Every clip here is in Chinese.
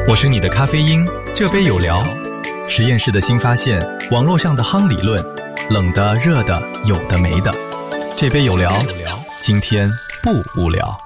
我是你的咖啡因，这杯有聊。实验室的新发现，网络上的夯理论，冷的、热的，有的没的。这杯有聊，今天不无聊。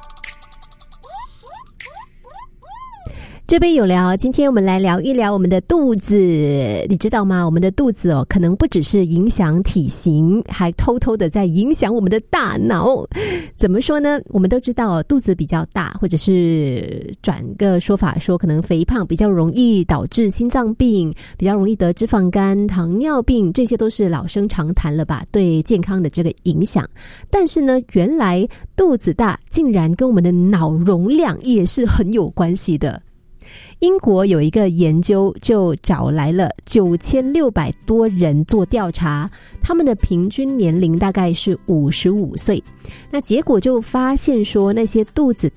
这杯有聊，今天我们来聊一聊我们的肚子。你知道吗？我们的肚子可能不只是影响体型，还偷偷的在影响我们的大脑。怎么说呢？我们都知道肚子比较大，或者是转个说法说，可能肥胖比较容易导致心脏病，比较容易得脂肪肝、糖尿病，这些都是老生常谈了吧，对健康的这个影响。但是呢，原来肚子大竟然跟我们的脑容量也是很有关系的。英国有一个研究，就找来了9600多人做调查，他们的平均年龄大概是55岁。那结果就发现说，那些肚子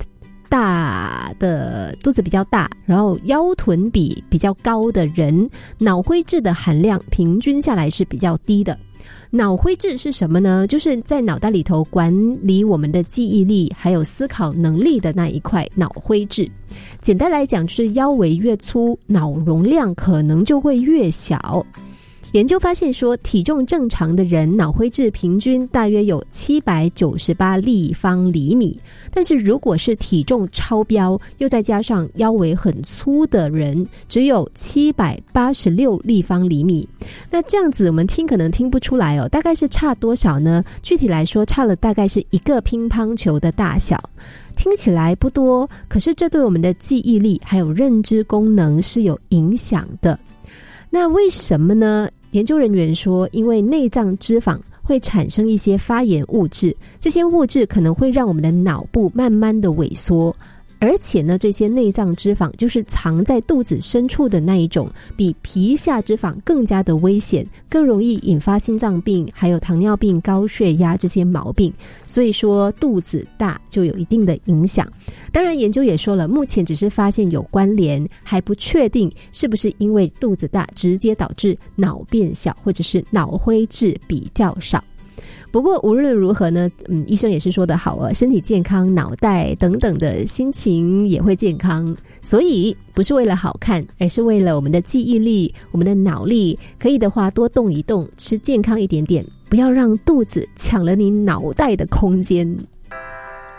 比较大，然后腰臀比比较高的人，脑灰质的含量平均下来是比较低的。脑灰质是什么呢？就是在脑袋里头管理我们的记忆力还有思考能力的那一块脑灰质。简单来讲，就是腰围越粗，脑容量可能就会越小。研究发现说，体重正常的人脑灰质平均大约有798立方厘米，但是如果是体重超标又再加上腰围很粗的人，只有786立方厘米。那这样子我们听可能听不出来大概是差多少呢？具体来说，差了大概是一个乒乓球的大小。听起来不多，可是这对我们的记忆力还有认知功能是有影响的。那为什么呢？研究人员说，因为内脏脂肪会产生一些发炎物质，这些物质可能会让我们的脑部慢慢的萎缩，而且呢，这些内脏脂肪就是藏在肚子深处的那一种，比皮下脂肪更加的危险，更容易引发心脏病还有糖尿病、高血压这些毛病。所以说肚子大就有一定的影响。当然研究也说了，目前只是发现有关联，还不确定是不是因为肚子大直接导致脑变小，或者是脑灰质比较少。不过无论如何呢，医生也是说得好身体健康，脑袋等等的心情也会健康。所以不是为了好看，而是为了我们的记忆力、我们的脑力，可以的话多动一动，吃健康一点点，不要让肚子抢了你脑袋的空间。